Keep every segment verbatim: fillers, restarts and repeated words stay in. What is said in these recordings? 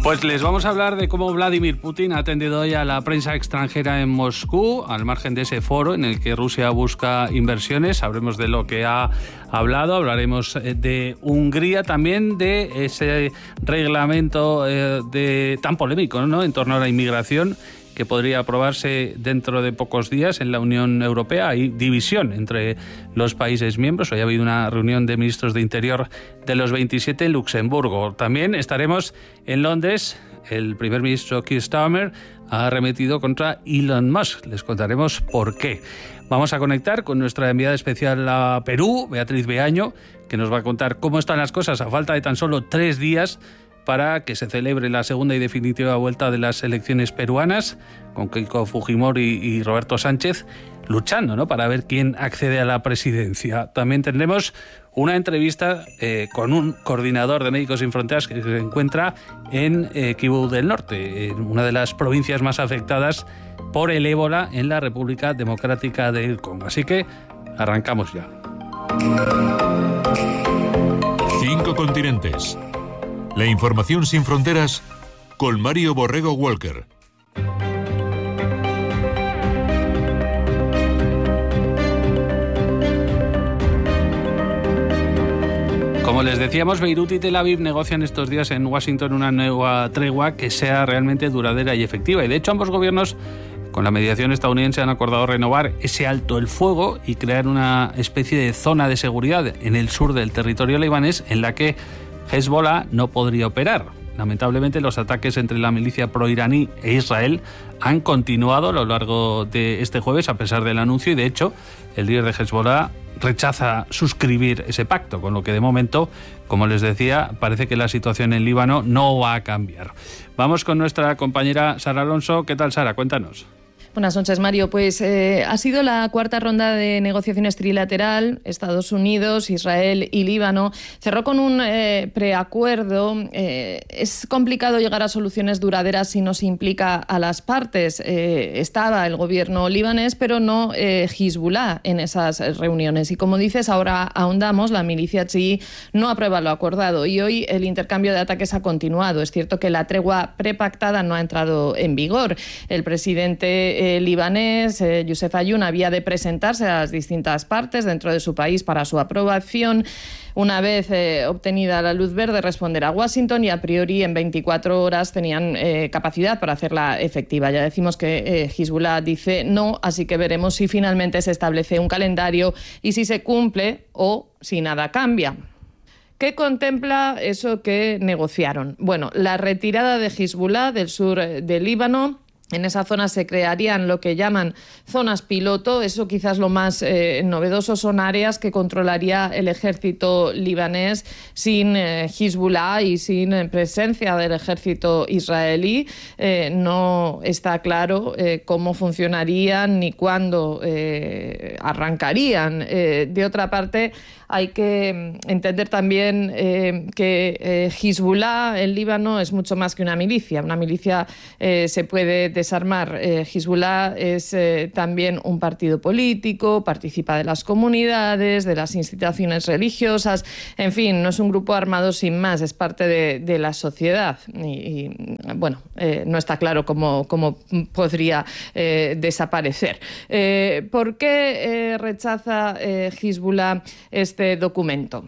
Pues les vamos a hablar de cómo Vladimir Putin ha atendido hoy a la prensa extranjera en Moscú, al margen de ese foro en el que Rusia busca inversiones. Sabremos de lo que ha hablado, hablaremos de Hungría, también de ese reglamento eh, de, tan polémico, ¿no?, en torno a la inmigración, que podría aprobarse dentro de pocos días en la Unión Europea. Hay división entre los países miembros. Hoy ha habido una reunión de ministros de Interior de los veintisiete en Luxemburgo. También estaremos en Londres. El primer ministro Keir Starmer ha arremetido contra Elon Musk. Les contaremos por qué. Vamos a conectar con nuestra enviada especial a Perú, Beatriz Beaño, que nos va a contar cómo están las cosas a falta de tan solo tres días para que se celebre la segunda y definitiva vuelta de las elecciones peruanas, con Keiko Fujimori y Roberto Sánchez luchando, ¿no?, para ver quién accede a la presidencia. También tendremos una entrevista eh, con un coordinador de Médicos Sin Fronteras que se encuentra en eh, Kibú del Norte, en una de las provincias más afectadas por el ébola en la República Democrática del Congo. Así que arrancamos ya. Cinco continentes. La información sin fronteras con Mario Borrego Walker. Como les decíamos, Beirut y Tel Aviv negocian estos días en Washington una nueva tregua que sea realmente duradera y efectiva. Y de hecho ambos gobiernos, con la mediación estadounidense, han acordado renovar ese alto el fuego y crear una especie de zona de seguridad en el sur del territorio libanés en la que Hezbollah no podría operar. Lamentablemente, los ataques entre la milicia proiraní e Israel han continuado a lo largo de este jueves, a pesar del anuncio, y de hecho, el líder de Hezbollah rechaza suscribir ese pacto, con lo que de momento, como les decía, parece que la situación en Líbano no va a cambiar. Vamos con nuestra compañera Sara Alonso. ¿Qué tal, Sara? Cuéntanos. Buenas noches, Mario. Pues eh, ha sido la cuarta ronda de negociaciones trilateral. Estados Unidos, Israel y Líbano cerró con un eh, preacuerdo. Eh, es complicado llegar a soluciones duraderas si no se implica a las partes. Eh, estaba el gobierno libanés, pero no eh, Hezbollah en esas reuniones. Y como dices, ahora ahondamos, la milicia chií no aprueba lo acordado y hoy el intercambio de ataques ha continuado. Es cierto que la tregua prepactada no ha entrado en vigor. El presidente Eh, libanés, eh, Youssef Ayoun, había de presentarse a las distintas partes dentro de su país para su aprobación. Una vez eh, obtenida la luz verde, responder a Washington y a priori en veinticuatro horas tenían eh, capacidad para hacerla efectiva. Ya decimos que eh, Hezbollah dice no, así que veremos si finalmente se establece un calendario y si se cumple o si nada cambia. ¿Qué contempla eso que negociaron? Bueno, la retirada de Hezbollah del sur del Líbano. En esa zona se crearían lo que llaman zonas piloto. Eso quizás lo más eh, novedoso. Son áreas que controlaría el ejército libanés sin eh, Hezbollah y sin eh, presencia del ejército israelí. Eh, no está claro eh, cómo funcionarían ni cuándo eh, arrancarían. Eh, de otra parte, hay que entender también eh, que eh, Hezbollah en Líbano es mucho más que una milicia. Una milicia eh, se puede desarmar. Eh, Hezbollah es eh, también un partido político, participa de las comunidades, de las instituciones religiosas, en fin, no es un grupo armado sin más, es parte de, de la sociedad. Y, y bueno, eh, no está claro cómo, cómo podría eh, desaparecer. Eh, ¿Por qué eh, rechaza eh, Hezbollah este documento?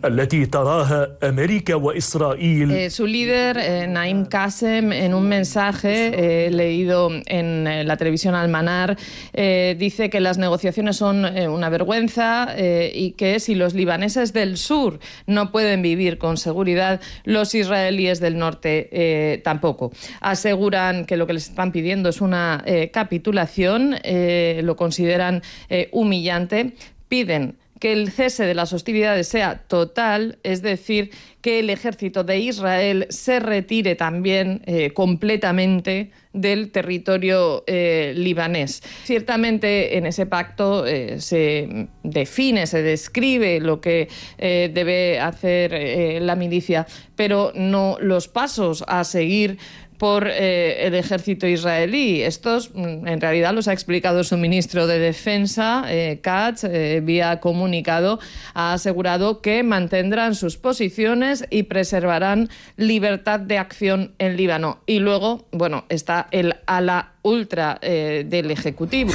Eh, su líder, eh, Naim Qassem, en un mensaje eh, leído en eh, la televisión Al-Manar, eh, dice que las negociaciones son eh, una vergüenza eh, y que si los libaneses del sur no pueden vivir con seguridad, los israelíes del norte eh, tampoco. Aseguran que lo que les están pidiendo es una eh, capitulación, eh, lo consideran eh, humillante, piden que el cese de las hostilidades sea total, es decir, que el ejército de Israel se retire también eh, completamente del territorio eh, libanés. Ciertamente en ese pacto eh, se define, se describe lo que eh, debe hacer eh, la milicia, pero no los pasos a seguir por eh, el ejército israelí. Estos, en realidad, los ha explicado su ministro de Defensa, eh, Katz, eh, vía comunicado. Ha asegurado que mantendrán sus posiciones y preservarán libertad de acción en Líbano. Y luego, bueno, está el ala ultra eh, del Ejecutivo.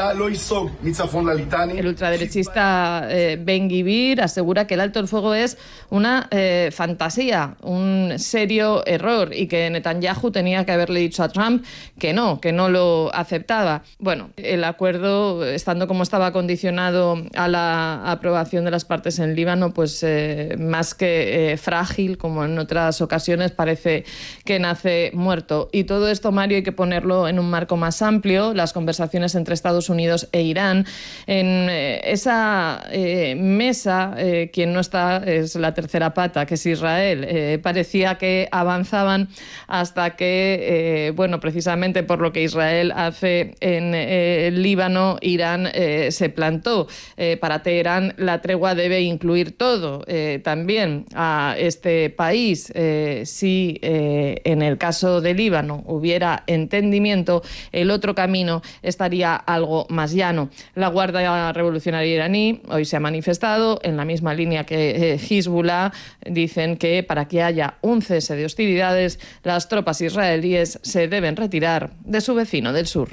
El ultraderechista eh, Ben Gvir asegura que el alto el fuego es una eh, fantasía, un serio error, y que Netanyahu tenía que haberle dicho a Trump que no, que no lo aceptaba. Bueno, el acuerdo, estando como estaba condicionado a la aprobación de las partes en Líbano, pues eh, más que eh, frágil, como en otras ocasiones, parece que nace muerto. Y todo esto, Mario, hay que ponerlo en un marco más amplio, las conversaciones entre Estados Unidos e Irán. En eh, esa eh, mesa, eh, quien no está es la tercera pata, que es Israel. Eh, parecía que avanzaban hasta que, eh, bueno, precisamente por lo que Israel hace en eh, el Líbano, Irán eh, se plantó. Eh, para Teherán la tregua debe incluir todo, eh, también a este país. Eh, si eh, en el caso de Líbano hubiera entendimiento, el otro camino estaría algo más llano. La Guardia Revolucionaria iraní hoy se ha manifestado en la misma línea que eh, Hezbollah. Dicen que para que haya un cese de hostilidades, las tropas israelíes se deben retirar de su vecino del sur.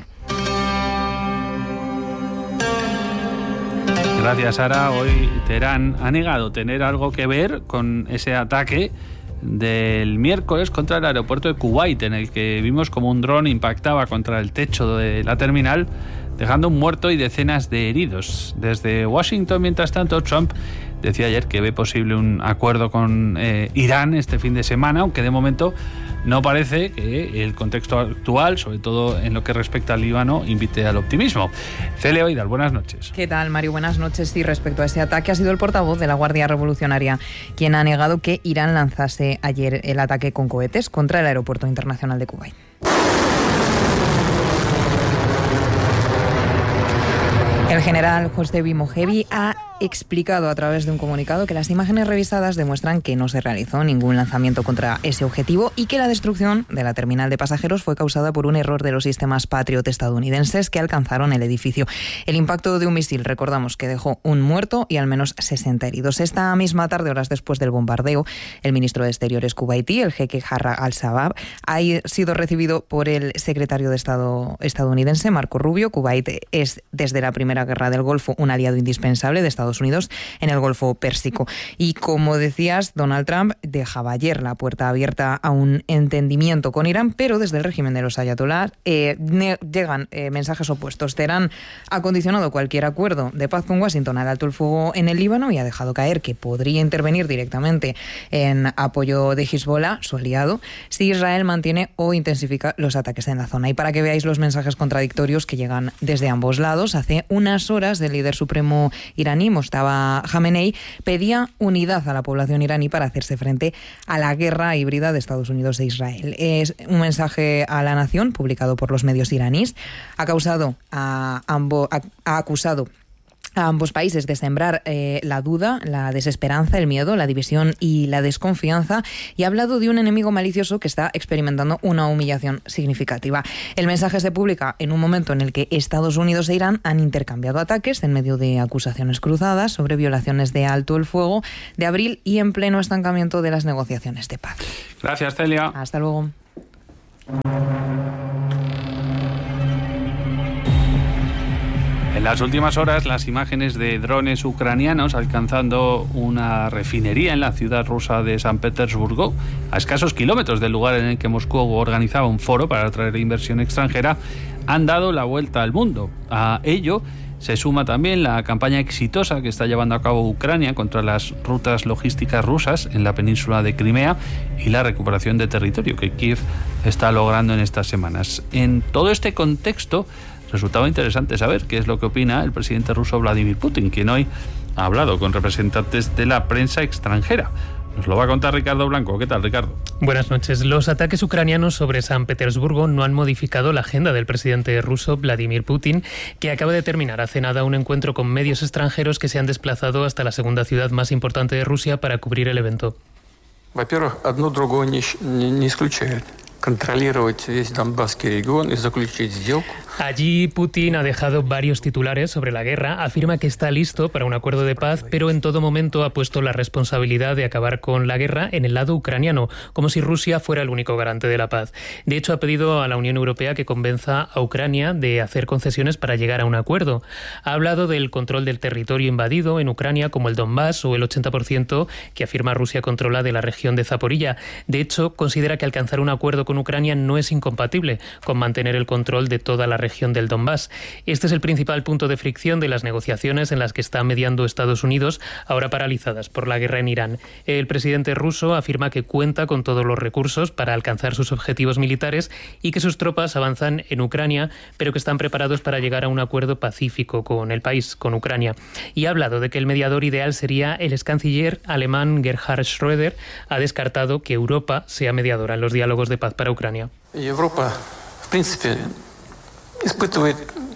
Gracias, Sara. Hoy Teherán ha negado tener algo que ver con ese ataque del miércoles contra el aeropuerto de Kuwait, en el que vimos como un dron impactaba contra el techo de la terminal, dejando un muerto y decenas de heridos. Desde Washington, mientras tanto, Trump decía ayer que ve posible un acuerdo con eh, Irán este fin de semana, aunque de momento no parece que el contexto actual, sobre todo en lo que respecta al Líbano, invite al optimismo. Celia Oidal, buenas noches. ¿Qué tal, Mario? Buenas noches. Sí, respecto a ese ataque, ha sido el portavoz de la Guardia Revolucionaria quien ha negado que Irán lanzase ayer el ataque con cohetes contra el aeropuerto internacional de Kuwait. El general Hossein Mojevi ha explicado a través de un comunicado que las imágenes revisadas demuestran que no se realizó ningún lanzamiento contra ese objetivo y que la destrucción de la terminal de pasajeros fue causada por un error de los sistemas Patriot estadounidenses que alcanzaron el edificio. El impacto de un misil, recordamos, que dejó un muerto y al menos sesenta heridos. Esta misma tarde, horas después del bombardeo, el ministro de Exteriores kuwaití, el jeque Jarrah al-Sabab, ha sido recibido por el secretario de Estado estadounidense, Marco Rubio. Kuwait es, desde la Primera Guerra del Golfo, un aliado indispensable de Estados Unidos en el Golfo Pérsico. Y como decías, Donald Trump dejaba ayer la puerta abierta a un entendimiento con Irán, pero desde el régimen de los ayatolás eh, ne- llegan eh, mensajes opuestos. Teherán ha condicionado cualquier acuerdo de paz con Washington al alto el fuego en el Líbano y ha dejado caer que podría intervenir directamente en apoyo de Hezbollah, su aliado, si Israel mantiene o intensifica los ataques en la zona. Y para que veáis los mensajes contradictorios que llegan desde ambos lados, hace unas horas el líder supremo iraní, Mojtaba Khamenei, pedía unidad a la población iraní para hacerse frente a la guerra híbrida de Estados Unidos e Israel. Es un mensaje a la nación publicado por los medios iraníes. Ha causado a ambos, ha, ha acusado a ambos países de sembrar eh, la duda, la desesperanza, el miedo, la división y la desconfianza, y ha hablado de un enemigo malicioso que está experimentando una humillación significativa. El mensaje se publica en un momento en el que Estados Unidos e Irán han intercambiado ataques en medio de acusaciones cruzadas sobre violaciones de alto el fuego de abril y en pleno estancamiento de las negociaciones de paz. Gracias, Celia. Hasta luego. En las últimas horas, las imágenes de drones ucranianos alcanzando una refinería en la ciudad rusa de San Petersburgo, a escasos kilómetros del lugar en el que Moscú organizaba un foro para atraer inversión extranjera, han dado la vuelta al mundo. A ello se suma también la campaña exitosa que está llevando a cabo Ucrania contra las rutas logísticas rusas en la península de Crimea y la recuperación de territorio que Kiev está logrando en estas semanas. En todo este contexto, resultaba interesante saber qué es lo que opina el presidente ruso Vladimir Putin, quien hoy ha hablado con representantes de la prensa extranjera. Nos lo va a contar Ricardo Blanco. ¿Qué tal, Ricardo? Buenas noches. Los ataques ucranianos sobre San Petersburgo no han modificado la agenda del presidente ruso Vladimir Putin, que acaba de terminar hace nada un encuentro con medios extranjeros que se han desplazado hasta la segunda ciudad más importante de Rusia para cubrir el evento. Во-первых, одно другое не, не исключает. Controlировать весь Донбасский регион y заключить сделку. Allí Putin ha dejado varios titulares sobre la guerra, afirma que está listo para un acuerdo de paz, pero en todo momento ha puesto la responsabilidad de acabar con la guerra en el lado ucraniano, como si Rusia fuera el único garante de la paz. De hecho, ha pedido a la Unión Europea que convenza a Ucrania de hacer concesiones para llegar a un acuerdo. Ha hablado del control del territorio invadido en Ucrania, como el Donbass o el ochenta por ciento que afirma Rusia controla de la región de Zaporilla. De hecho, considera que alcanzar un acuerdo con Ucrania no es incompatible con mantener el control de toda la región del Donbass. Este es el principal punto de fricción de las negociaciones en las que está mediando Estados Unidos, ahora paralizadas por la guerra en Irán. El presidente ruso afirma que cuenta con todos los recursos para alcanzar sus objetivos militares y que sus tropas avanzan en Ucrania, pero que están preparados para llegar a un acuerdo pacífico con el país, con Ucrania. Y ha hablado de que el mediador ideal sería el ex canciller alemán Gerhard Schröder. Ha descartado que Europa sea mediadora en los diálogos de paz para Ucrania. Europa, в принципе, испытывает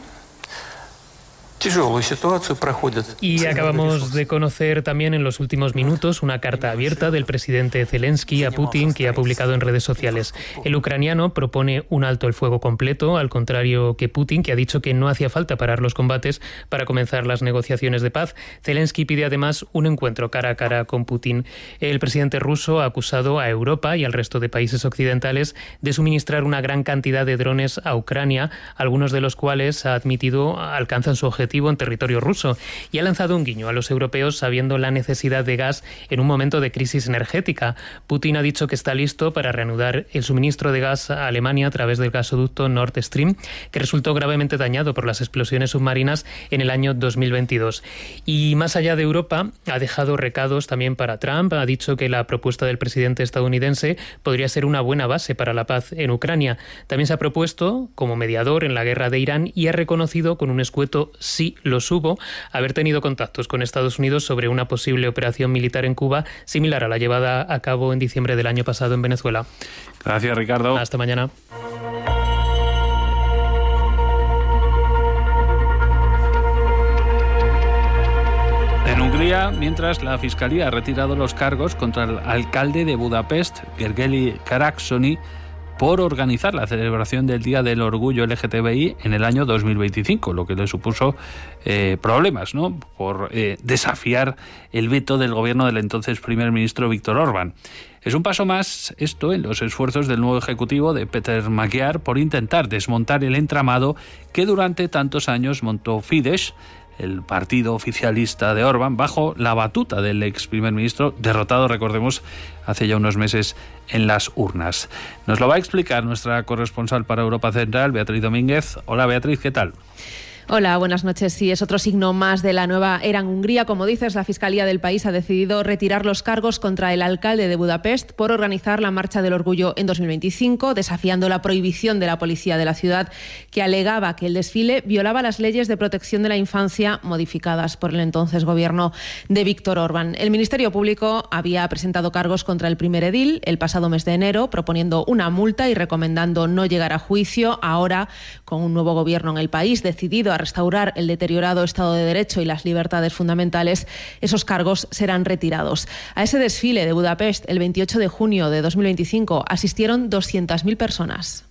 Y acabamos de conocer también en los últimos minutos una carta abierta del presidente Zelensky a Putin que ha publicado en redes sociales. El ucraniano propone un alto el fuego completo, al contrario que Putin, que ha dicho que no hacía falta parar los combates para comenzar las negociaciones de paz. Zelensky pide además un encuentro cara a cara con Putin. El presidente ruso ha acusado a Europa y al resto de países occidentales de suministrar una gran cantidad de drones a Ucrania, algunos de los cuales, ha admitido, alcanzan su objetivo en territorio ruso, y ha lanzado un guiño a los europeos sabiendo la necesidad de gas en un momento de crisis energética. Putin ha dicho que está listo para reanudar el suministro de gas a Alemania a través del gasoducto Nord Stream, que resultó gravemente dañado por las explosiones submarinas en el año dos mil veintidós. Y más allá de Europa, ha dejado recados también para Trump. Ha dicho que la propuesta del presidente estadounidense podría ser una buena base para la paz en Ucrania. También se ha propuesto como mediador en la guerra de Irán y ha reconocido con un escueto sí los hubo, haber tenido contactos con Estados Unidos sobre una posible operación militar en Cuba, similar a la llevada a cabo en diciembre del año pasado en Venezuela. Gracias, Ricardo. Hasta mañana. En Hungría, mientras la Fiscalía ha retirado los cargos contra el alcalde de Budapest, Gergely Karácsony, por organizar la celebración del Día del Orgullo L G T B I en el año dos mil veinticinco, lo que le supuso eh, problemas, ¿no?, por eh, desafiar el veto del gobierno del entonces primer ministro Viktor Orbán. Es un paso más esto en los esfuerzos del nuevo ejecutivo de Péter Magyar por intentar desmontar el entramado que durante tantos años montó Fidesz, el partido oficialista de Orbán, bajo la batuta del ex primer ministro, derrotado, recordemos, hace ya unos meses en las urnas. Nos lo va a explicar nuestra corresponsal para Europa Central, Beatriz Domínguez. Hola, Beatriz, ¿qué tal? Hola, buenas noches. Sí, es otro signo más de la nueva era en Hungría. Como dices, la Fiscalía del país ha decidido retirar los cargos contra el alcalde de Budapest por organizar la Marcha del Orgullo en dos mil veinticinco, desafiando la prohibición de la policía de la ciudad, que alegaba que el desfile violaba las leyes de protección de la infancia modificadas por el entonces gobierno de Viktor Orbán. El Ministerio Público había presentado cargos contra el primer edil el pasado mes de enero, proponiendo una multa y recomendando no llegar a juicio. Ahora, con un nuevo gobierno en el país decidido a a restaurar el deteriorado Estado de Derecho y las libertades fundamentales, esos cargos serán retirados. A ese desfile de Budapest, el veintiocho de junio de dos mil veinticinco, asistieron doscientas mil personas.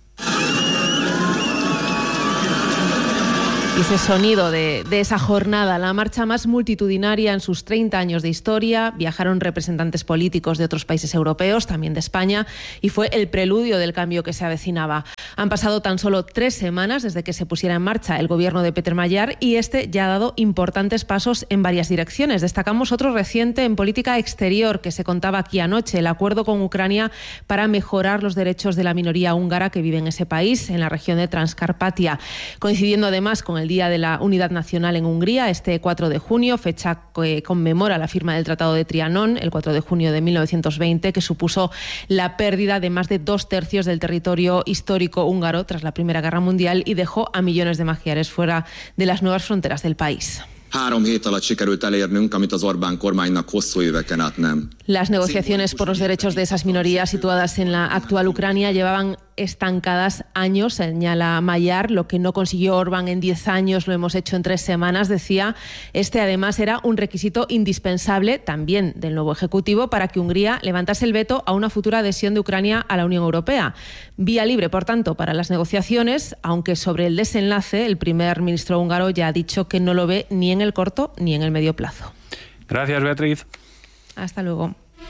Y ese sonido de, de esa jornada, la marcha más multitudinaria en sus treinta años de historia, viajaron representantes políticos de otros países europeos, también de España, y fue el preludio del cambio que se avecinaba. Han pasado tan solo tres semanas desde que se pusiera en marcha el gobierno de Péter Magyar y este ya ha dado importantes pasos en varias direcciones. Destacamos otro reciente en política exterior que se contaba aquí anoche, el acuerdo con Ucrania para mejorar los derechos de la minoría húngara que vive en ese país, en la región de Transcarpatia, coincidiendo además con el Día de la Unidad Nacional en Hungría, este cuatro de junio, fecha que conmemora la firma del Tratado de Trianón, el cuatro de junio de mil novecientos veinte, que supuso la pérdida de más de dos tercios del territorio histórico húngaro tras la Primera Guerra Mundial y dejó a millones de magyares fuera de las nuevas fronteras del país. Las negociaciones por los derechos de esas minorías situadas en la actual Ucrania llevaban estancadas años, señala Mayar. Lo que no consiguió Orbán en diez años lo hemos hecho en tres semanas, decía. Este además era un requisito indispensable también del nuevo Ejecutivo para que Hungría levantase el veto a una futura adhesión de Ucrania a la Unión Europea. Vía libre, por tanto, para las negociaciones, aunque sobre el desenlace el primer ministro húngaro ya ha dicho que no lo ve ni en el corto ni en el medio plazo. Gracias, Beatriz. Hasta luego.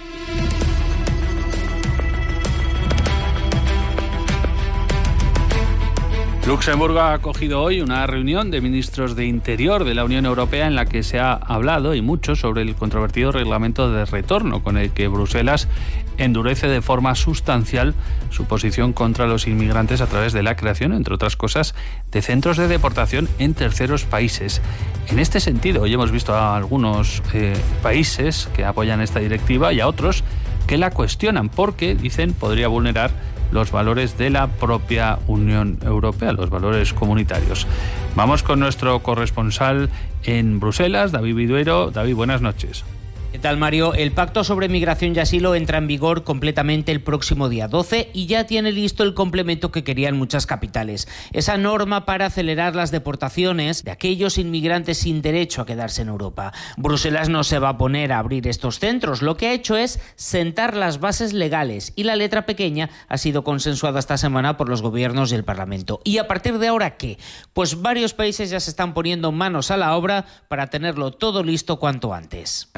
Luxemburgo ha acogido hoy una reunión de ministros de Interior de la Unión Europea en la que se ha hablado y mucho sobre el controvertido reglamento de retorno con el que Bruselas endurece de forma sustancial su posición contra los inmigrantes a través de la creación, entre otras cosas, de centros de deportación en terceros países. En este sentido, hoy hemos visto a algunos eh, países que apoyan esta directiva y a otros que la cuestionan porque, dicen, podría vulnerar los valores de la propia Unión Europea, los valores comunitarios. Vamos con nuestro corresponsal en Bruselas, David Viduero. David, buenas noches. ¿Qué tal, Mario? El pacto sobre migración y asilo entra en vigor completamente el próximo día doce y ya tiene listo el complemento que querían muchas capitales. Esa norma para acelerar las deportaciones de aquellos inmigrantes sin derecho a quedarse en Europa. Bruselas no se va a poner a abrir estos centros. Lo que ha hecho es sentar las bases legales y la letra pequeña ha sido consensuada esta semana por los gobiernos y el Parlamento. ¿Y a partir de ahora qué? Pues varios países ya se están poniendo manos a la obra para tenerlo todo listo cuanto antes.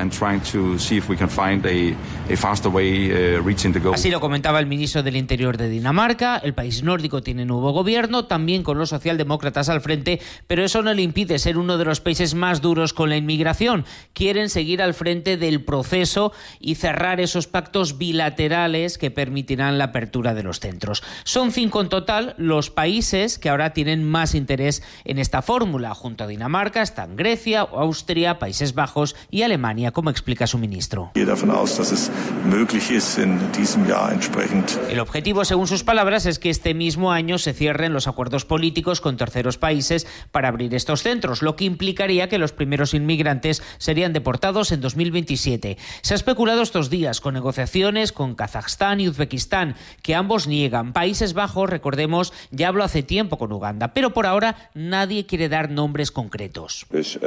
Así lo comentaba el ministro del Interior de Dinamarca. El país nórdico tiene nuevo gobierno, también con los socialdemócratas al frente, pero eso no le impide ser uno de los países más duros con la inmigración. Quieren seguir al frente del proceso y cerrar esos pactos bilaterales que permitirán la apertura de los centros. Son cinco en total los países que ahora tienen más interés en esta fórmula. Junto a Dinamarca están Grecia, Austria, Países Bajos y Alemania, como explica su ministro. El objetivo, según sus palabras, es que este mismo año se cierren los acuerdos políticos con terceros países para abrir estos centros, lo que implicaría que los primeros inmigrantes serían deportados en dos mil veintisiete. Se ha especulado estos días con negociaciones con Kazajstán y Uzbekistán, que ambos niegan. Países Bajos, recordemos, ya habló hace tiempo con Uganda, pero por ahora nadie quiere dar nombres concretos.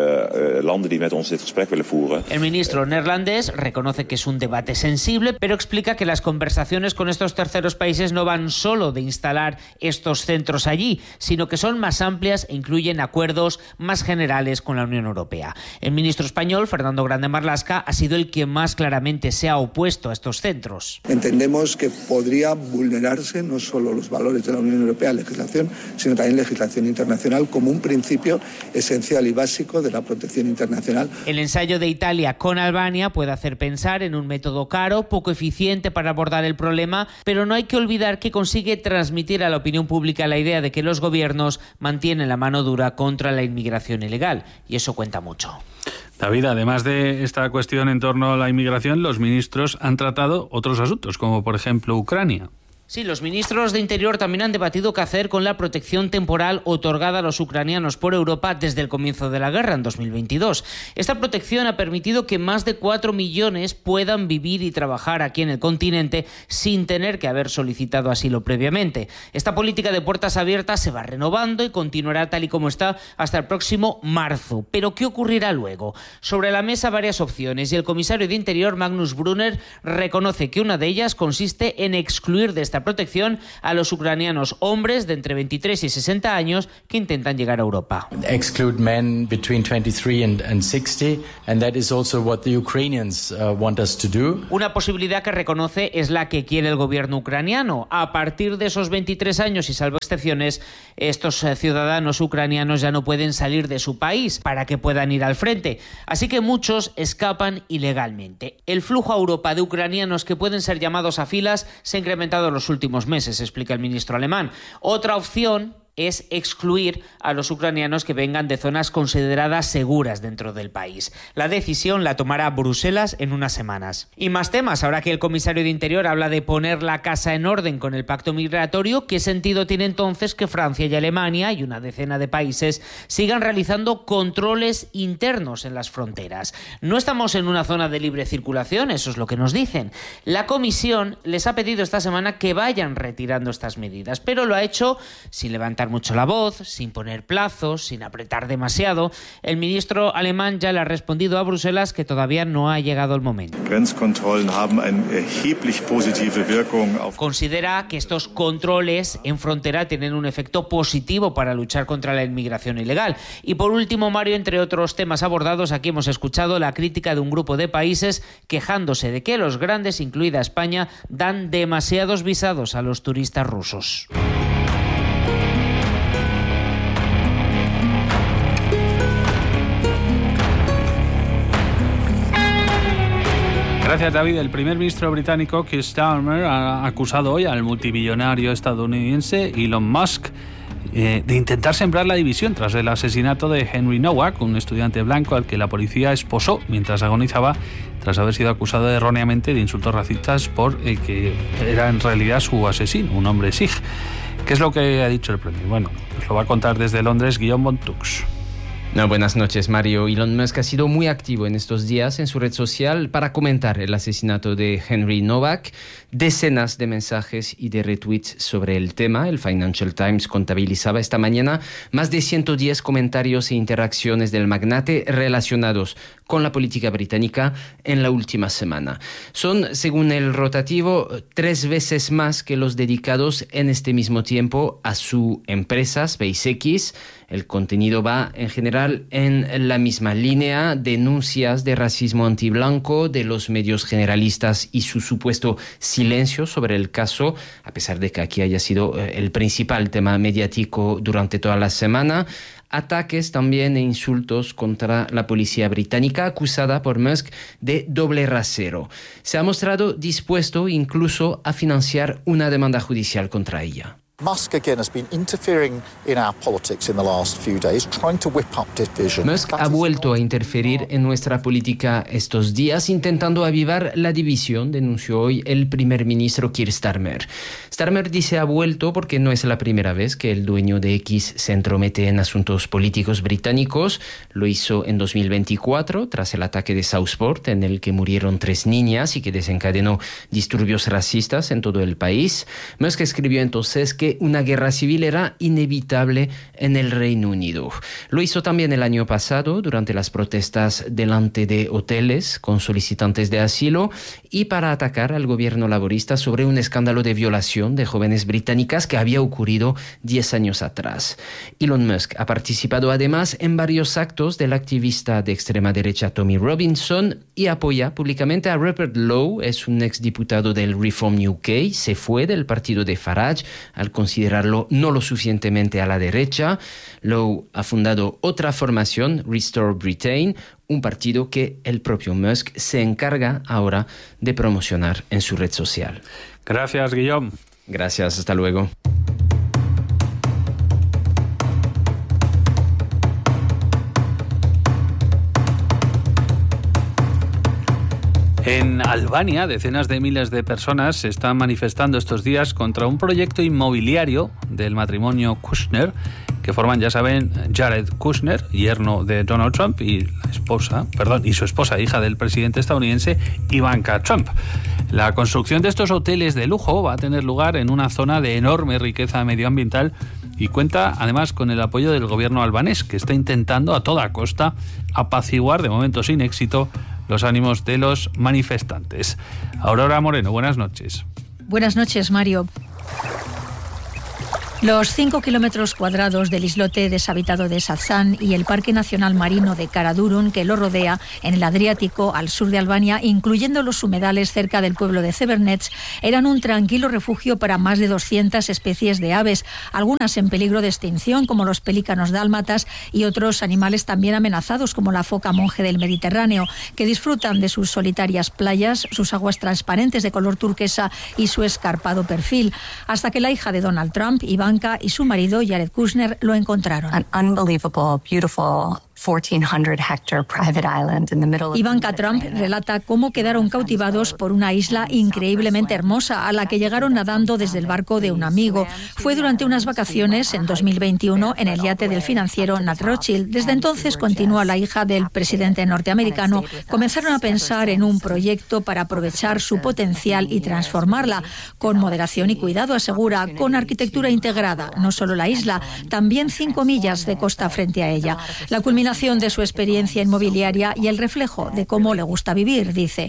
El ministro neerlandés reconoce que es un debate sensible, pero explica que las conversaciones con estos terceros países no van solo de instalar estos centros allí, sino que son más amplias e incluyen acuerdos más generales con la Unión Europea. El ministro español, Fernando Grande Marlaska, ha sido el que más claramente se ha opuesto a estos centros. Entendemos que podría vulnerarse no solo los valores de la Unión Europea, legislación, sino también legislación internacional como un principio esencial y básico de la protección internacional. El ensayo de Italia con Albania puede hacer pensar en un método caro, poco eficiente para abordar el problema, pero no hay que olvidar que consigue transmitir a la opinión pública la idea de que los gobiernos mantienen la mano dura contra la inmigración ilegal, y eso cuenta mucho. David, además de esta cuestión en torno a la inmigración, los ministros han tratado otros asuntos, como por ejemplo Ucrania. Sí, los ministros de Interior también han debatido qué hacer con la protección temporal otorgada a los ucranianos por Europa desde el comienzo de la guerra en dos mil veintidós. Esta protección ha permitido que más de cuatro millones puedan vivir y trabajar aquí en el continente sin tener que haber solicitado asilo previamente. Esta política de puertas abiertas se va renovando y continuará tal y como está hasta el próximo marzo. Pero ¿qué ocurrirá luego? Sobre la mesa varias opciones y el comisario de Interior, Magnus Brunner, reconoce que una de ellas consiste en excluir de esta protección a los ucranianos hombres de entre veintitrés y sesenta años que intentan llegar a Europa. Exclude men between twenty-three and sixty, and that is also what the Ukrainians uh, want us to do. Una posibilidad que reconoce es la que quiere el gobierno ucraniano. A partir de esos veintitrés años y salvo excepciones, estos ciudadanos ucranianos ya no pueden salir de su país para que puedan ir al frente. Así que muchos escapan ilegalmente. El flujo a Europa de ucranianos que pueden ser llamados a filas se ha incrementado en los últimos meses, explica el ministro alemán. Otra opción es excluir a los ucranianos que vengan de zonas consideradas seguras dentro del país. La decisión la tomará Bruselas en unas semanas. Y más temas, ahora que el comisario de Interior habla de poner la casa en orden con el pacto migratorio, ¿qué sentido tiene entonces que Francia y Alemania y una decena de países sigan realizando controles internos en las fronteras? No estamos en una zona de libre circulación, eso es lo que nos dicen. La Comisión les ha pedido esta semana que vayan retirando estas medidas, pero lo ha hecho sin levantar mucho la voz, sin poner plazos, sin apretar demasiado. El ministro alemán ya le ha respondido a Bruselas que todavía no ha llegado el momento. Considera que estos controles en frontera tienen un efecto positivo para luchar contra la inmigración ilegal. Y por último, Mario, entre otros temas abordados, aquí hemos escuchado la crítica de un grupo de países quejándose de que los grandes, incluida España, dan demasiados visados a los turistas rusos. Gracias, David. El primer ministro británico, Keir Starmer, ha acusado hoy al multimillonario estadounidense Elon Musk eh, de intentar sembrar la división tras el asesinato de Henry Nowak, un estudiante blanco al que la policía esposó mientras agonizaba tras haber sido acusado erróneamente de insultos racistas por el que era en realidad su asesino, un hombre sikh. ¿Qué es lo que ha dicho el premio? Bueno, nos lo va a contar desde Londres Guillaume Bontux. No, buenas noches, Mario. Elon Musk ha sido muy activo en estos días en su red social para comentar el asesinato de Henry Nowak. Decenas de mensajes y de retweets sobre el tema. El Financial Times contabilizaba esta mañana más de ciento diez comentarios e interacciones del magnate relacionados con la política británica en la última semana. Son, según el rotativo, tres veces más que los dedicados en este mismo tiempo a su empresa SpaceX. El contenido va, en general, en la misma línea: denuncias de racismo antiblanco de los medios generalistas y su supuesto silencio sobre el caso, a pesar de que aquí haya sido el principal tema mediático durante toda la semana. Ataques también e insultos contra la policía británica, acusada por Musk de doble rasero. Se ha mostrado dispuesto incluso a financiar una demanda judicial contra ella. Musk again has been interfering in our politics in the last few days, trying to whip up division. Musk ha vuelto a interferir en nuestra política estos días, intentando avivar la división, denunció hoy el primer ministro Keir Starmer. Starmer dice ha vuelto porque no es la primera vez que el dueño de X se entromete en asuntos políticos británicos. Lo hizo en dos mil veinticuatro, tras el ataque de Southport, en el que murieron tres niñas y que desencadenó disturbios racistas en todo el país. Musk escribió entonces que una guerra civil era inevitable en el Reino Unido. Lo hizo también el año pasado durante las protestas delante de hoteles con solicitantes de asilo y para atacar al gobierno laborista sobre un escándalo de violación de jóvenes británicas que había ocurrido diez años atrás. Elon Musk ha participado además en varios actos del activista de extrema derecha Tommy Robinson y apoya públicamente a Rupert Lowe, es un exdiputado del Reform U K, se fue del partido de Farage al considerarlo no lo suficientemente a la derecha. Lowe ha fundado otra formación, Restore Britain, un partido que el propio Musk se encarga ahora de promocionar en su red social. Gracias, Guillaume. Gracias, hasta luego. En Albania, decenas de miles de personas se están manifestando estos días contra un proyecto inmobiliario del matrimonio Kushner, que forman, ya saben, Jared Kushner, yerno de Donald Trump, y la esposa, perdón, y su esposa, hija del presidente estadounidense Ivanka Trump. La construcción de estos hoteles de lujo va a tener lugar en una zona de enorme riqueza medioambiental y cuenta además con el apoyo del gobierno albanés, que está intentando a toda costa apaciguar, de momento sin éxito, los ánimos de los manifestantes. Aurora Moreno, buenas noches. Buenas noches, Mario. Los cinco kilómetros cuadrados del islote deshabitado de Sazan y el Parque Nacional Marino de Karadurun, que lo rodea en el Adriático al sur de Albania, incluyendo los humedales cerca del pueblo de Severnets, eran un tranquilo refugio para más de doscientas especies de aves, algunas en peligro de extinción, como los pelícanos dálmatas, y otros animales también amenazados, como la foca monje del Mediterráneo, que disfrutan de sus solitarias playas, sus aguas transparentes de color turquesa y su escarpado perfil. Hasta que la hija de Donald Trump, Iván Ivanka y su marido Jared Kushner lo encontraron. An unbelievable, beautiful fourteen hundred hectare private island in the middle of Ivanka Trump relata cómo quedaron cautivados por una isla increíblemente hermosa a la que llegaron nadando desde el barco de un amigo. Fue durante unas vacaciones en dos mil veintiuno en el yate del financiero Nat Rothschild. Desde entonces, continúa la hija del presidente norteamericano, comenzaron a pensar en un proyecto para aprovechar su potencial y transformarla con moderación y cuidado, asegura, con arquitectura integrada, no solo la isla, también cinco millas de costa frente a ella. La culminación de su experiencia inmobiliaria y el reflejo de cómo le gusta vivir, dice.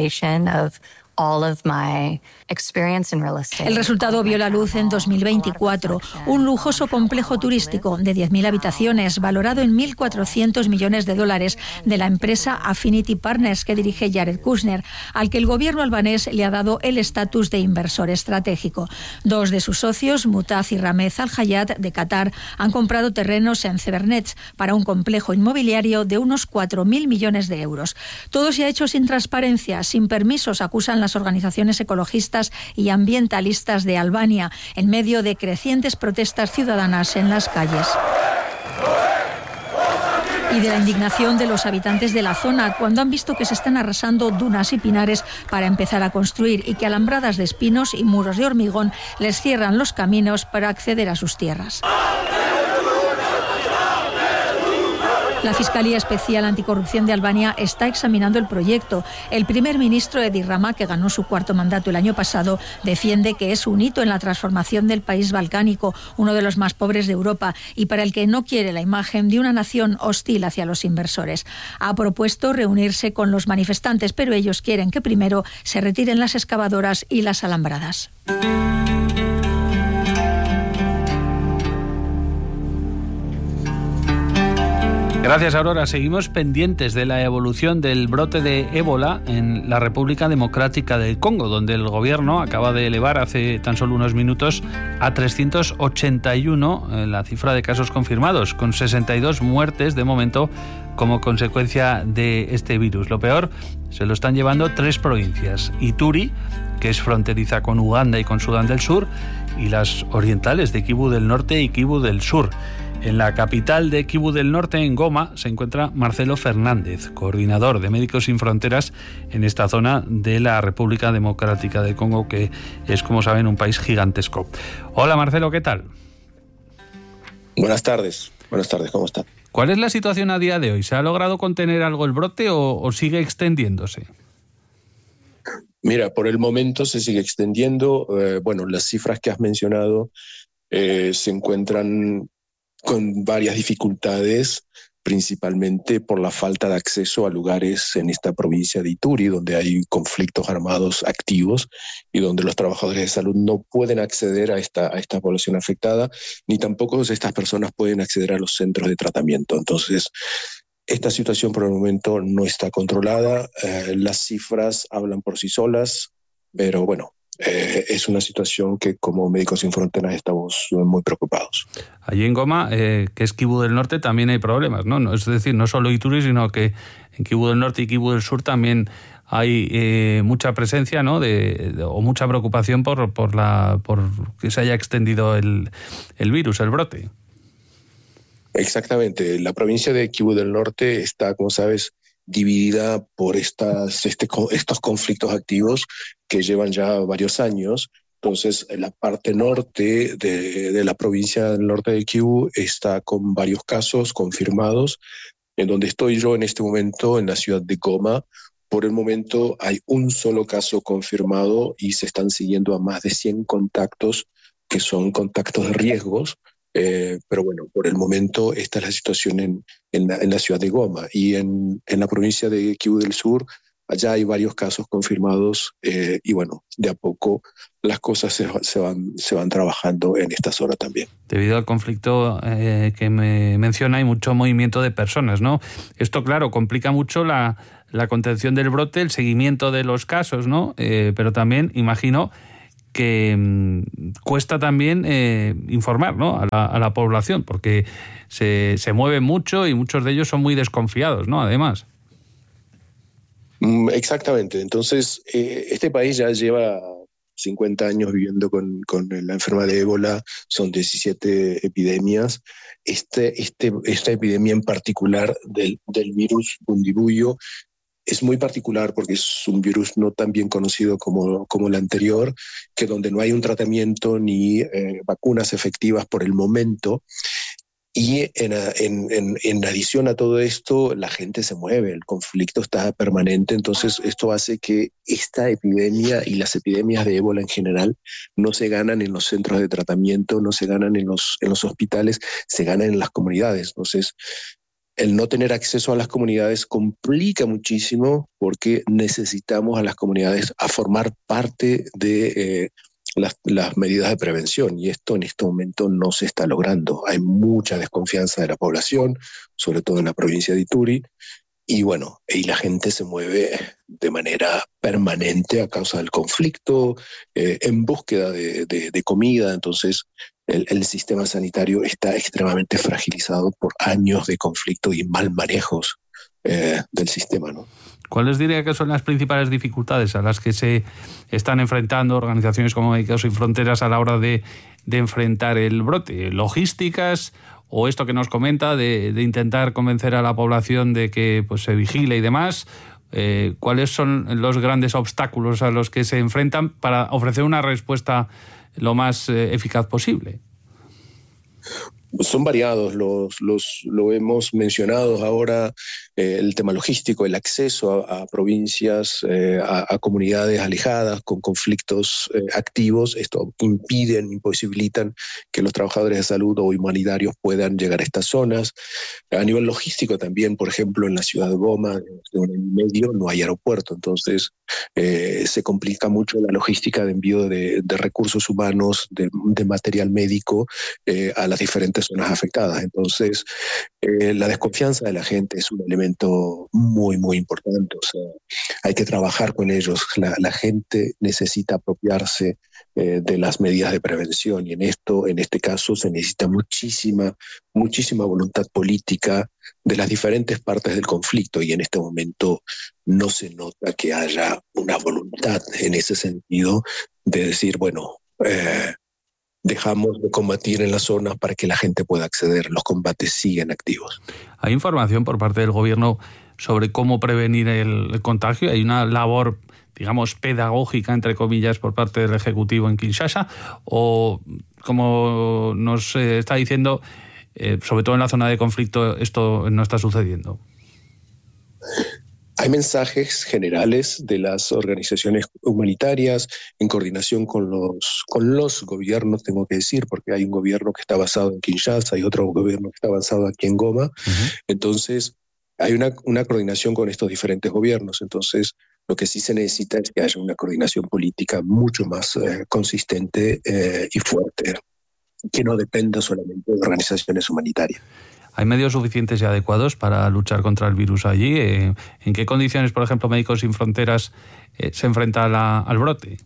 El resultado vio la luz en dos mil veinticuatro. Un lujoso complejo turístico de diez mil habitaciones, valorado en mil cuatrocientos millones de dólares, de la empresa Affinity Partners que dirige Jared Kushner, al que el gobierno albanés le ha dado el estatus de inversor estratégico. Dos de sus socios, Mutaz y Ramez Al Hayat, de Qatar, han comprado terrenos en Cebernets para un complejo inmobiliario de unos cuatro mil millones de euros. Todo se ha hecho sin transparencia, sin permisos, acusan las organizaciones ecologistas y ambientalistas de Albania, en medio de crecientes protestas ciudadanas en las calles. Y de la indignación de los habitantes de la zona cuando han visto que se están arrasando dunas y pinares para empezar a construir y que alambradas de espinos y muros de hormigón les cierran los caminos para acceder a sus tierras. La Fiscalía Especial Anticorrupción de Albania está examinando el proyecto. El primer ministro Edi Rama, que ganó su cuarto mandato el año pasado, defiende que es un hito en la transformación del país balcánico, uno de los más pobres de Europa, y para el que no quiere la imagen de una nación hostil hacia los inversores. Ha propuesto reunirse con los manifestantes, pero ellos quieren que primero se retiren las excavadoras y las alambradas. Gracias, Aurora. Seguimos pendientes de la evolución del brote de ébola en la República Democrática del Congo, donde el gobierno acaba de elevar hace tan solo unos minutos a trescientos ochenta y uno la cifra de casos confirmados, con sesenta y dos muertes de momento como consecuencia de este virus. Lo peor, se lo están llevando tres provincias: Ituri, que es fronteriza con Uganda y con Sudán del Sur, y las orientales de Kivu del Norte y Kivu del Sur. En la capital de Kivu del Norte, en Goma, se encuentra Marcelo Fernández, coordinador de Médicos Sin Fronteras en esta zona de la República Democrática del Congo, que es, como saben, un país gigantesco. Hola, Marcelo, ¿qué tal? Buenas tardes. Buenas tardes, ¿cómo está? ¿Cuál es la situación a día de hoy? ¿Se ha logrado contener algo el brote o, o sigue extendiéndose? Mira, por el momento se sigue extendiendo. Eh, bueno, las cifras que has mencionado eh, se encuentran con varias dificultades, principalmente por la falta de acceso a lugares en esta provincia de Ituri, donde hay conflictos armados activos y donde los trabajadores de salud no pueden acceder a esta, a esta población afectada, ni tampoco estas personas pueden acceder a los centros de tratamiento. Entonces, esta situación por el momento no está controlada. Eh, las cifras hablan por sí solas, pero bueno, Eh, es una situación que como Médicos Sin Fronteras estamos muy preocupados. Allí en Goma, eh, que es Kivu del Norte, también hay problemas, ¿no? Es decir, no solo Ituri, sino que en Kivu del Norte y Kivu del Sur también hay eh, mucha presencia, ¿no? De, de, o mucha preocupación por, por, la, por que se haya extendido el, el virus, el brote. Exactamente. La provincia de Kivu del Norte está, como sabes, dividida por estas, este, estos conflictos activos que llevan ya varios años. Entonces, la parte norte de, de la provincia del norte de Kivu está con varios casos confirmados. En donde estoy yo en este momento, en la ciudad de Goma, por el momento hay un solo caso confirmado y se están siguiendo a más de cien contactos que son contactos de riesgos. Eh, pero bueno, por el momento esta es la situación en, en, la, en la ciudad de Goma. Y en, en la provincia de Kivu del Sur, allá hay varios casos confirmados eh, y bueno, de a poco las cosas se, se, van, se van trabajando en esta zona también. Debido al conflicto eh, que me menciona, hay mucho movimiento de personas, ¿no? Esto, claro, complica mucho la, la contención del brote, el seguimiento de los casos, ¿no? Eh, pero también, imagino, que mmm, cuesta también eh, informar, ¿no? a, la, a la población, porque se, se mueve mucho y muchos de ellos son muy desconfiados, ¿no? Además. Exactamente. Entonces, eh, este país ya lleva cincuenta años viviendo con, con la enfermedad de ébola, son diecisiete epidemias. Este, este, esta epidemia en particular del, del virus Bundibugyo es muy particular porque es un virus no tan bien conocido como, como el anterior, que donde no hay un tratamiento ni eh, vacunas efectivas por el momento. Y en, en, en, en adición a todo esto, la gente se mueve, el conflicto está permanente, entonces esto hace que esta epidemia y las epidemias de ébola en general no se ganan en los centros de tratamiento, no se ganan en los, en los hospitales, se ganan en las comunidades. Entonces, el no tener acceso a las comunidades complica muchísimo porque necesitamos a las comunidades a formar parte de eh, las, las medidas de prevención, y esto en este momento no se está logrando. Hay mucha desconfianza de la población, sobre todo en la provincia de Ituri, y bueno, y la gente se mueve de manera permanente a causa del conflicto, eh, en búsqueda de, de, de comida. Entonces el, el sistema sanitario está extremadamente fragilizado por años de conflicto y mal manejos eh, del sistema, ¿no? ¿Cuáles diría que son las principales dificultades a las que se están enfrentando organizaciones como Médicos Sin Fronteras a la hora de, de enfrentar el brote? ¿Logísticas o esto que nos comenta de, de intentar convencer a la población de que pues, se vigile y demás? Eh, ¿Cuáles son los grandes obstáculos a los que se enfrentan para ofrecer una respuesta lo más eh, eficaz posible? Son variados, los, los, lo hemos mencionado ahora, eh, el tema logístico, el acceso a, a provincias, eh, a, a comunidades alejadas con conflictos eh, activos. Esto impiden, imposibilitan que los trabajadores de salud o humanitarios puedan llegar a estas zonas. A nivel logístico también, por ejemplo, en la ciudad de Goma, de un año y medio, no hay aeropuerto, entonces eh, se complica mucho la logística de envío de, de recursos humanos, de, de material médico eh, a las diferentes zonas afectadas. Entonces, eh, la desconfianza de la gente es un elemento muy, muy importante. O sea, hay que trabajar con ellos. La, la gente necesita apropiarse eh, de las medidas de prevención, y en esto, en este caso, se necesita muchísima, muchísima voluntad política de las diferentes partes del conflicto, y en este momento no se nota que haya una voluntad en ese sentido de decir, bueno, eh, dejamos de combatir en las zonas para que la gente pueda acceder. Los combates siguen activos. ¿Hay información por parte del gobierno sobre cómo prevenir el, el contagio? ¿Hay una labor, digamos, pedagógica, entre comillas, por parte del Ejecutivo en Kinshasa? ¿O, como nos eh, está diciendo, eh, sobre todo en la zona de conflicto, esto no está sucediendo? Hay mensajes generales de las organizaciones humanitarias en coordinación con los, con los gobiernos, tengo que decir, porque hay un gobierno que está basado en Kinshasa y otro gobierno que está basado aquí en Goma. Uh-huh. Entonces, hay una, una coordinación con estos diferentes gobiernos. Entonces, lo que sí se necesita es que haya una coordinación política mucho más eh, consistente eh, y fuerte, que no dependa solamente de organizaciones humanitarias. ¿Hay medios suficientes y adecuados para luchar contra el virus allí? ¿En qué condiciones, por ejemplo, Médicos Sin Fronteras eh, se enfrenta a la, al brote?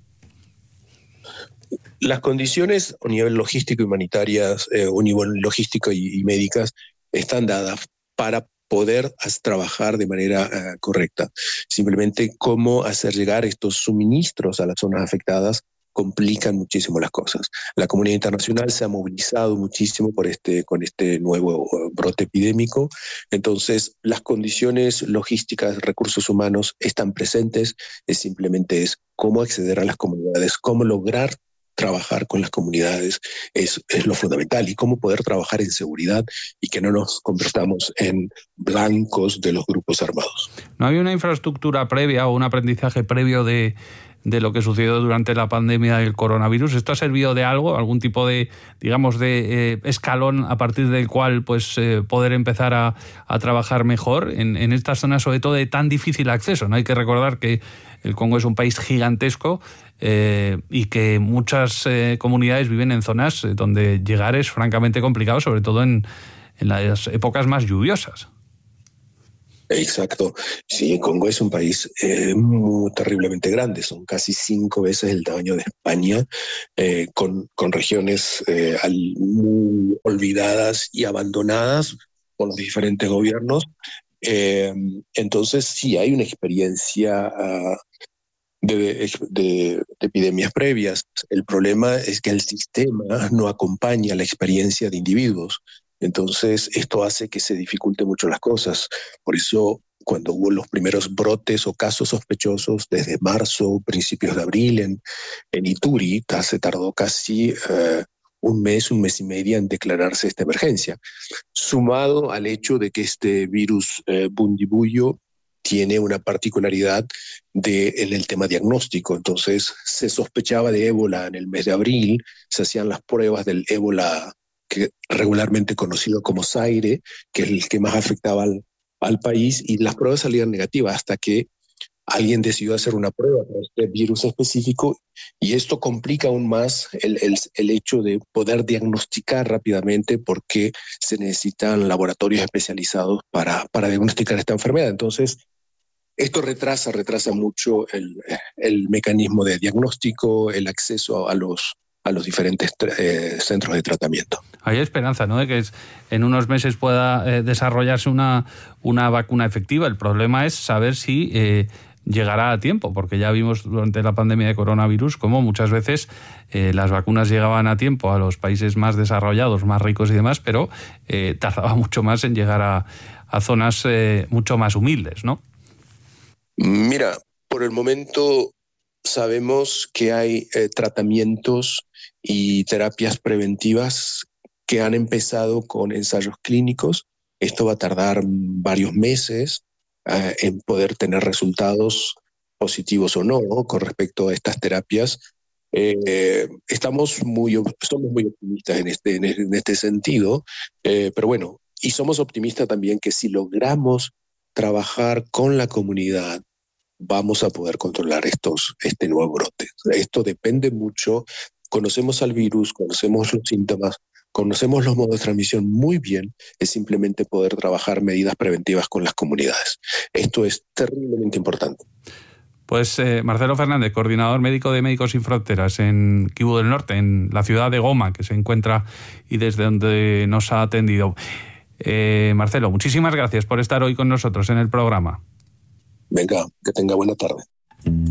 Las condiciones a nivel logístico y humanitarias, eh, a nivel logístico y, y médicas, están dadas para poder trabajar de manera uh, correcta. Simplemente cómo hacer llegar estos suministros a las zonas afectadas complican muchísimo las cosas. La comunidad internacional se ha movilizado muchísimo por este, con este nuevo brote epidémico. Entonces, las condiciones logísticas, recursos humanos están presentes. Es simplemente es cómo acceder a las comunidades, cómo lograr trabajar con las comunidades es, es lo fundamental, y cómo poder trabajar en seguridad y que no nos convirtamos en blancos de los grupos armados. ¿No había una infraestructura previa o un aprendizaje previo de de lo que sucedió durante la pandemia del coronavirus? ¿Esto ha servido de algo, algún tipo de, digamos, de eh, escalón a partir del cual pues eh, poder empezar a, a trabajar mejor en, en estas zonas, sobre todo de tan difícil acceso? No hay que recordar que el Congo es un país gigantesco eh, y que muchas eh, comunidades viven en zonas donde llegar es francamente complicado, sobre todo en, en las épocas más lluviosas. Exacto. Sí, Congo es un país eh, muy terriblemente grande, son casi cinco veces el tamaño de España, eh, con, con regiones eh, al, muy olvidadas y abandonadas por los diferentes gobiernos. Eh, entonces sí hay una experiencia uh, de, de, de epidemias previas. El problema es que el sistema no acompaña la experiencia de individuos. Entonces, esto hace que se dificulte mucho las cosas. Por eso, cuando hubo los primeros brotes o casos sospechosos desde marzo, principios de abril en, en Ituri, se tardó casi uh, un mes, un mes y medio en declararse esta emergencia. Sumado al hecho de que este virus uh, Bundibugyo tiene una particularidad de, en el tema diagnóstico. Entonces, se sospechaba de ébola en el mes de abril, se hacían las pruebas del ébola que regularmente conocido como Zaire, que es el que más afectaba al, al país, y las pruebas salían negativas hasta que alguien decidió hacer una prueba para este virus específico, y esto complica aún más el, el, el hecho de poder diagnosticar rápidamente, porque se necesitan laboratorios especializados para, para diagnosticar esta enfermedad. Entonces, esto retrasa, retrasa mucho el, el mecanismo de diagnóstico, el acceso a los a los diferentes eh, centros de tratamiento. Hay esperanza, ¿no?, de que en unos meses pueda eh, desarrollarse una, una vacuna efectiva. El problema es saber si eh, llegará a tiempo, porque ya vimos durante la pandemia de coronavirus cómo muchas veces eh, las vacunas llegaban a tiempo a los países más desarrollados, más ricos y demás, pero eh, tardaba mucho más en llegar a, a zonas eh, mucho más humildes, ¿no? Mira, por el momento sabemos que hay eh, tratamientos y terapias preventivas que han empezado con ensayos clínicos. Esto va a tardar varios meses eh, en poder tener resultados positivos o no, ¿no?, con respecto a estas terapias. Eh, estamos muy, somos muy optimistas en este, en este sentido, eh, pero bueno, y somos optimistas también que si logramos trabajar con la comunidad, vamos a poder controlar estos, este nuevo brote. Esto depende mucho. Conocemos al virus, conocemos los síntomas, conocemos los modos de transmisión muy bien. Es simplemente poder trabajar medidas preventivas con las comunidades. Esto es terriblemente importante. Pues eh, Marcelo Fernández, coordinador médico de Médicos Sin Fronteras en Kivu del Norte, en la ciudad de Goma, que se encuentra y desde donde nos ha atendido. Eh, Marcelo, muchísimas gracias por estar hoy con nosotros en el programa. Venga, que tenga buena tarde.